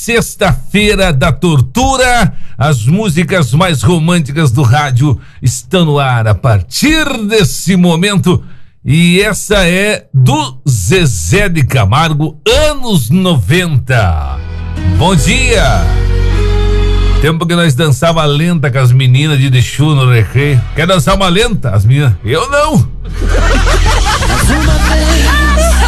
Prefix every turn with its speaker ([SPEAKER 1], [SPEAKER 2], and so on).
[SPEAKER 1] sexta-feira da tortura. As músicas mais românticas do rádio estão no ar a partir desse momento. E essa é do Zezé de Camargo, anos 90. Bom dia! Tempo que nós dançava lenta com as meninas de Exu no recreio. Quer dançar uma lenta? As meninas? Eu não!